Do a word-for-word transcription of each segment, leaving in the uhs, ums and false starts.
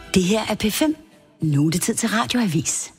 Det her er P fem. Nu er det tid til Radioavis.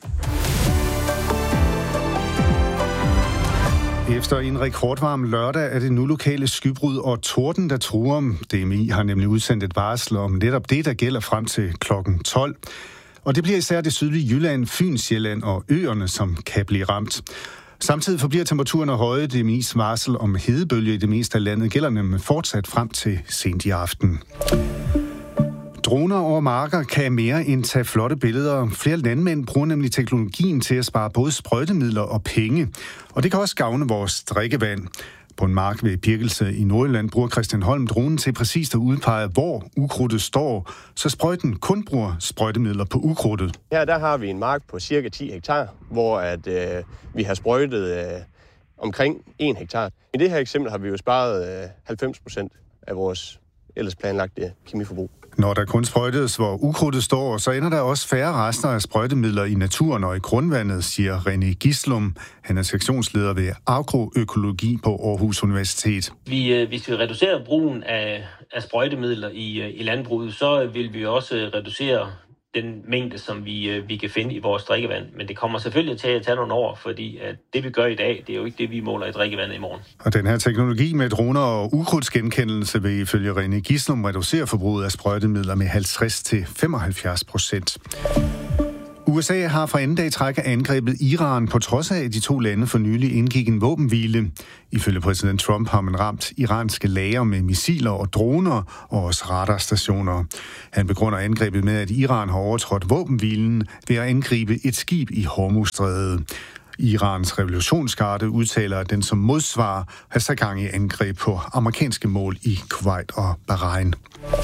Efter en rekordvarm lørdag er det nu lokale skybrud og torden, der truer. D M I har nemlig udsendt et varsel om netop det, der gælder frem til klokken tolv. Og det bliver især det sydlige Jylland, Fyn, Sjælland og øerne, som kan blive ramt. Samtidig forbliver temperaturerne høje. D M I's varsel om hedebølge i det meste af landet gælder nemlig fortsat frem til sent i aften. Droner over marker kan mere end tage flotte billeder. Flere landmænd bruger nemlig teknologien til at spare både sprøjtemidler og penge. Og det kan også gavne vores drikkevand. På en mark ved Birkelse i Nordjylland bruger Christian Holm dronen til præcist at udpege, hvor ukrudtet står, så sprøjten kun bruger sprøjtemidler på ukrudtet. Her der har vi en mark på cirka ti hektar, hvor at, øh, vi har sprøjtet øh, omkring en hektar. I det her eksempel har vi jo sparet øh, halvfems procent af vores ellers planlagte kemiforbrug. Når der kun sprøjtes, hvor ukrudtet står, så ender der også færre rester af sprøjtemidler i naturen og i grundvandet, siger René Gislum. Han er sektionsleder ved agroøkologi på Aarhus Universitet. Vi, hvis vi reducerer brugen af, af sprøjtemidler i, i landbruget, så vil vi også reducere den mængde, som vi, vi kan finde i vores drikkevand. Men det kommer selvfølgelig til at tage nogle år, fordi at det, vi gør i dag, det er jo ikke det, vi måler i drikkevandet i morgen. Og den her teknologi med droner og ukrudtsgenkendelse vil ifølge René Gislum reducere forbruget af sprøjtemidler med halvtreds til femoghalvfjerds procent. U S A har fra anden dag i træk angrebet Iran, på trods af, at de to lande for nylig indgik en våbenhvile. Ifølge præsident Trump har man ramt iranske lagre med missiler og droner og også radarstationer. Han begrunder angrebet med, at Iran har overtrådt våbenhvilen ved at angribe et skib i Hormuzstrædet. Irans revolutionsgarde udtaler, at den som modsvar har sat gang i angreb på amerikanske mål i Kuwait og Bahrain.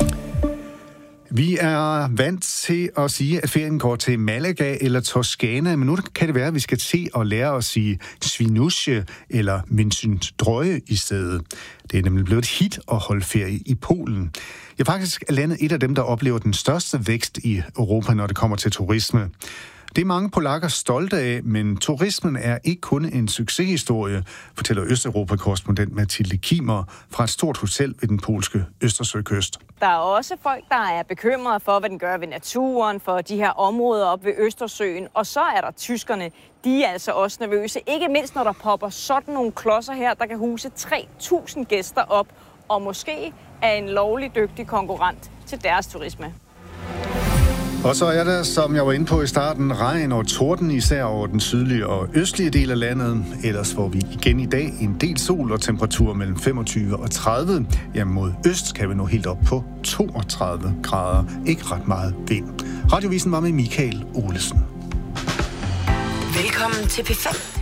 Vi er vant til at sige, at ferien går til Malaga eller Toskana, men nu kan det være, at vi skal til at lære at sige Svinusje eller Mincündrøje i stedet. Det er nemlig blevet et hit at holde ferie i Polen. Ja, faktisk er landet et af dem, der oplever den største vækst i Europa, når det kommer til turisme. Det er mange polakker stolte af, men turismen er ikke kun en succeshistorie, fortæller Østeuropa-korrespondent Mathilde Kimer fra et stort hotel ved den polske Østersøkyst. Der er også folk, der er bekymrede for, hvad den gør ved naturen, for de her områder op ved Østersøen. Og så er der tyskerne. De er altså også nervøse. Ikke mindst, når der popper sådan nogle klodser her, der kan huse tre tusind gæster op, og måske er en lovlig dygtig konkurrent til deres turisme. Og så er der, som jeg var inde på i starten, regn og torden, især over den sydlige og østlige del af landet. Ellers får vi igen i dag en del sol og temperatur mellem femogtyve og tredive. Jamen mod øst kan vi nå helt op på toogtredive grader. Ikke ret meget vind. Radiovisen var med Michael Olesen. Velkommen til P fem.